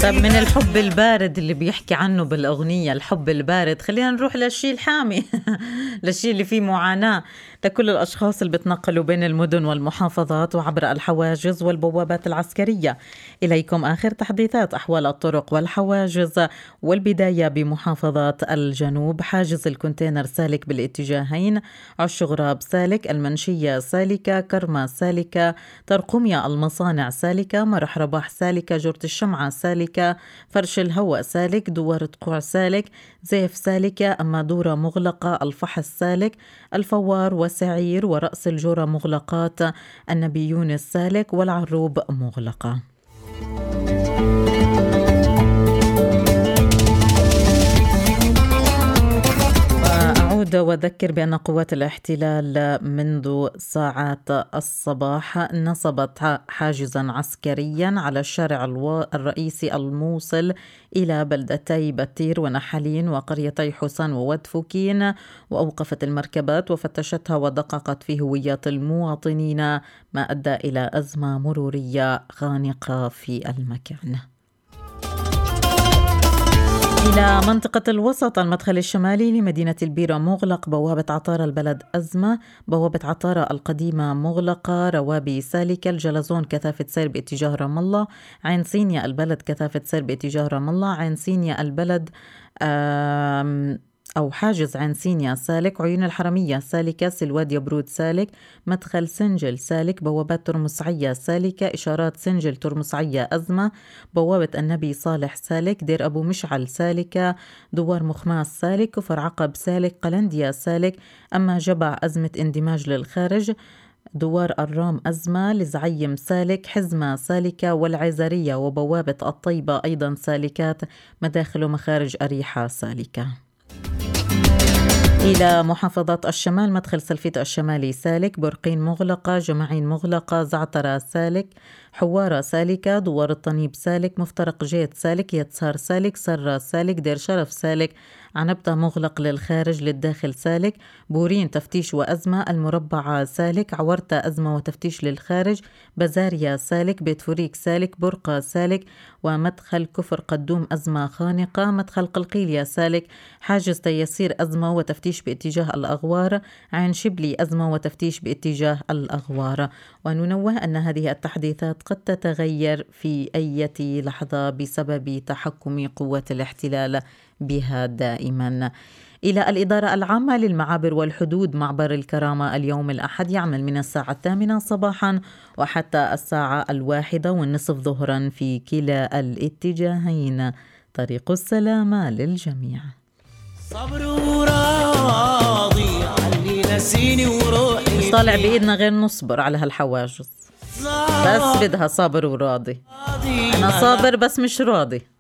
طب من الحب البارد اللي بيحكي عنه بالأغنية، الحب البارد، خلينا نروح للشيء الحامي للشيء اللي فيه معاناة لكل الأشخاص اللي بتنقلوا بين المدن والمحافظات وعبر الحواجز والبوابات العسكرية. إليكم آخر تحديثات أحوال الطرق والحواجز، والبداية بمحافظات الجنوب. حاجز الكونتينر سالك بالاتجاهين، عش غراب سالك، المنشية سالكة، كرمة سالكة، ترقمية المصانع سالكة، مرح رباح سالكة، جورة الشمعة سالكة، فرش الهواء سالك، دوار تقوع سالك، زيف سالكة، أما دورة مغلقة، الفحص سالك، الفوار وسعير ورأس الجورة مغلقات، النبي يونس سالك، والعروب مغلقة. وأذكر بأن قوات الاحتلال منذ ساعات الصباح نصبت حاجزا عسكريا على الشارع الرئيسي الموصل إلى بلدتي بتير ونحلين وقريتي حسن وودفكين، وأوقفت المركبات وفتشتها ودققت في هويات المواطنين، ما أدى إلى أزمة مرورية خانقة في المكان. إلى منطقة الوسط، المدخل الشمالي لمدينة البيرة مغلق، بوابة عطارة البلد أزمة، بوابة عطارة القديمة مغلقة، روابي سالكة، الجلزون كثافة سير باتجاه رام الله، عين سينيا البلد كثافة سير باتجاه رام الله، عين سينيا البلد أو حاجز عين سينيا سالك، عيون الحرمية سالكة، سلواد يبرود سالك، مدخل سنجل سالك، بوابات ترمسعية سالكة، إشارات سنجل ترمسعية أزمة، بوابة النبي صالح سالك، دير أبو مشعل سالكة، دوار مخماس سالك، كفر عقب سالك، قلنديا سالك، أما جبع أزمة اندماج للخارج، دوار الرام أزمة، لزعيم سالك، حزمة سالكة، والعزرية وبوابة الطيبة أيضا سالكات، مداخل ومخارج أريحة سالكة. إلى محافظات الشمال، مدخل سلفيت الشمالي سالك، برقين مغلقة، جمعين مغلقة، زعترة سالك، حوارة سالكة، دوار الطنيب سالك، مفترق جيت سالك، يتسار سالك، سرة سالك، دير شرف سالك، عنبتة مغلق للخارج، للداخل سالك، بورين تفتيش وأزمة، المربعة سالك، عورتة أزمة وتفتيش للخارج، بزاريا سالك، بيت فريك سالك، برقة سالك، ومدخل كفر قدوم أزمة خانقة، مدخل قلقيلية سالك، حاجز تيسير أزمة وتفتيش باتجاه الأغوار، عين شبلي أزمة وتفتيش باتجاه الأغوار. وننوه أن هذه التحديثات قد تتغير في أي لحظة بسبب تحكم قوات الاحتلال بها دائما. إلى الإدارة العامة للمعابر والحدود، معبر الكرامة اليوم الأحد يعمل من الساعة 8 صباحا وحتى الساعة 1:30 ظهرا في كلا الاتجاهين. طريق السلامة للجميع. صبر وراضي علي نسيني وروحي، مش طالع بإيدنا غير نصبر على هالحواجز، بس بدها صابر وراضي. أنا صابر بس مش راضي.